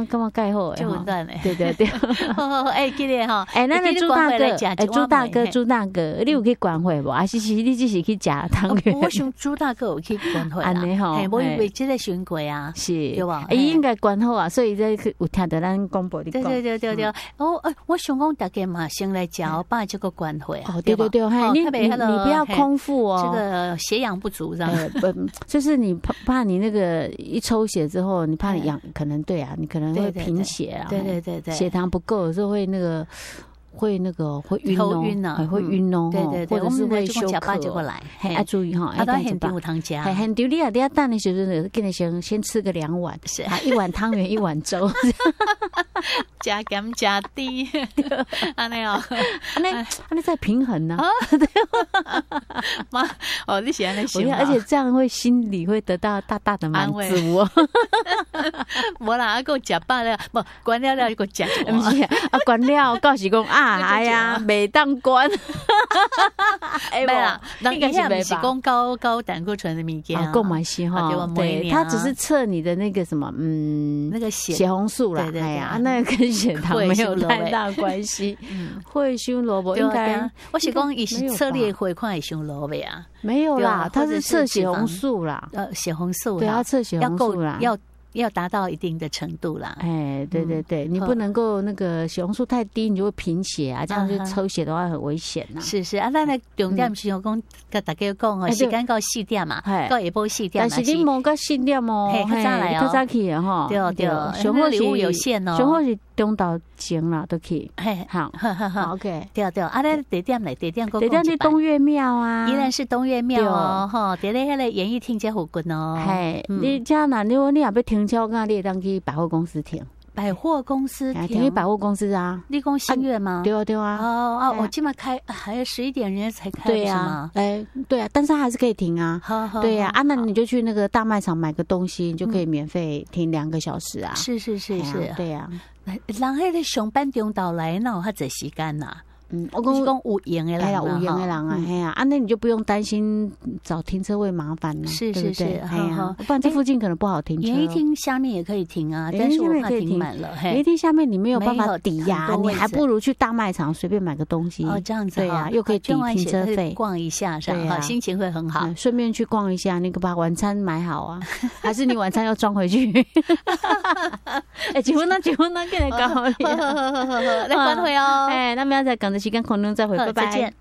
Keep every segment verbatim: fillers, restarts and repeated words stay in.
我感觉盖好， 就稳当嘞。 对对对。 哎，记得哈， 哎，那个朱大哥，哎，朱大哥，朱大哥，你有去关会不？还是是你只是去吃汤圆？ 我想朱大哥有去关会啦，哎，我以为这个选过啊， 是， 对吧？ 哎，应该关好啊，所以这有听到咱广播的讲。 对对对对对，哦，哎，我想讲大家嘛，先来吃，把这个关会啊。 哦，对对对，你你你不要空腹哦， 这个血氧不足，这样。 不，就是你怕怕你那个一抽血之后，你怕你氧可能对啊，你可能会贫血啊， 对对对对， 血糖不够，有时候会那个。会那个会晕哦， 晕啊， 会晕哦， 对对对， 或者是会休克。 就过来， 要注意哈， 要带很丢汤加， 很丢你啊！你要蛋的时候，跟你先先吃个两碗，是啊，一碗汤圆，一碗粥， 加咸加低，安尼哦， 安尼安尼在平衡呢。 妈，哦，你喜欢那些， 而且这样会心里会得到大大的满足哦。 无啦，啊，够食饱了，不关了了，够食， 不是啊，关了，告诉讲啊。哎呀，没当关， 没啦，应该是不是讲高高胆固醇的物件啊？ 购买些哈，对，它只是测你的那个什么，嗯， 那个血血红素啦，哎呀，那个跟血糖没有太大关系。会胸萝卜应该， 我是讲也是测你回款会胸萝卜啊？ 没有啦，它是测血红素啦， 呃，血红素， 对，要测血红素啦， 要。要达到一定的程度啦， 哎，对对对，你不能够那个血红素太低，你就会贫血啊，这样就抽血的话很危险呐。 是是啊，咱来重点是讲，跟大家讲哦，时间到四点嘛，到下晡四点， 但是你莫到四点哦， 嘿，较早来哦， 较早去哈， 对对，上好礼物有限哦， 上好是中昼前啦都去， 嘿， 好，好 OK， 对对，啊，咱地点来地点， 地点是东岳庙啊， 依然是东岳庙哦，哈，伫咧迄个演艺厅这附近哦， 嘿，你这那如果你也要停车，那你当去百货公司停。 百货公司停， 停去百货公司啊？ 立功新月吗？ 对啊，对啊。 哦哦，我今晚开，还有十一点人家才开， 对啊，哎，对啊，但是还是可以停啊。对呀，啊，那你就去那个大卖场买个东西，你就可以免费停两个小时啊。 是是是是， 对呀。 人迄个上班中到来，哪有遐济时间呐？ 嗯， 我讲讲有闲的人啊， 有闲的人啊，哎呀，啊，那你就不用担心找停车位麻烦了， 是是是， 哎呀，不然这附近可能不好停车。 演艺厅下面也可以停啊，但是我怕停满了。 演艺厅下面你没有办法抵押，你还不如去大卖场随便买个东西。 哦，这样子， 对呀，又可以抵停车费， 逛一下是吧？心情会很好。 顺便去逛一下，你可把晚餐买好啊，还是你晚餐要装回去？哎，结婚那结婚那给你搞好了， 来关会哦。 哎，那明仔载赶着时间空中再回。拜拜。 再见。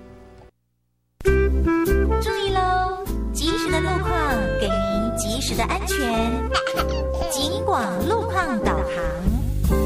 注意喽！及时的路况给您及时的安全。警广路况导航。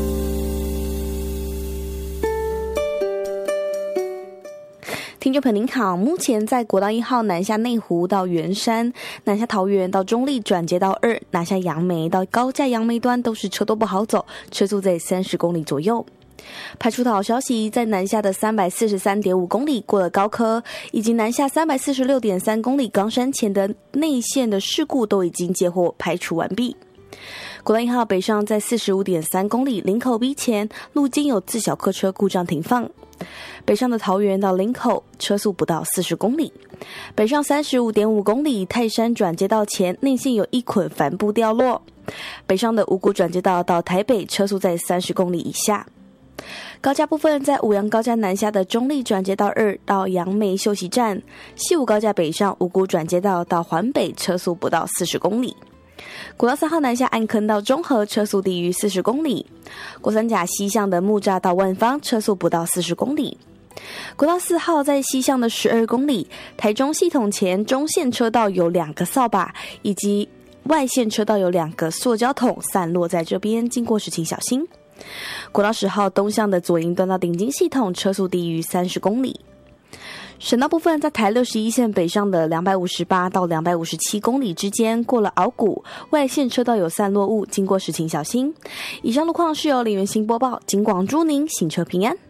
听众朋友您好，目前在国道一号南下内湖到圆山、南下桃园到中立转接到二、南下杨梅到高架杨梅端都是车多不好走，车速在三十公里左右。排除的好消息，在南下的三百四十三点五公里过了高科，以及南下三百四十六点三公里冈山前的内线的事故都已经接获排除完毕。国道一号北上在四十五点三公里林口 B 前路径有自小客车故障停放，北上的桃园到林口车速不到四十公里，北上三十五点五公里泰山转接道前内线有一捆帆布掉落，北上的五股转接道到台北车速在三十公里以下。高架部分，在五杨高架南下的中立转接道二到杨梅休息站，西武高架北上五股转接道到环北车速不到四十公里。国道三号南下安坑到中和车速低于四十公里，国三甲西向的木栅到万芳车速不到四十公里。国道四号在西向的十二公里，台中系统前中线车道有两个扫把，以及外线车道有两个塑胶桶散落在这边，经过时请小心。国道十号东向的左营段到顶金系统车速低于三十公里。省道部分，在台六十一线北上的两百五十八到两百五十七公里之间，过了鳌谷外线车道有散落物，经过时请小心。以上路况是由李元新播报，警广祝您行车平安。